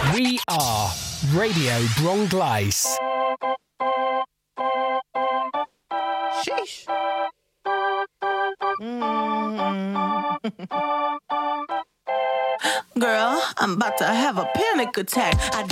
We are Radio Bronglais. Sheesh. Girl, I'm about to have a panic attack.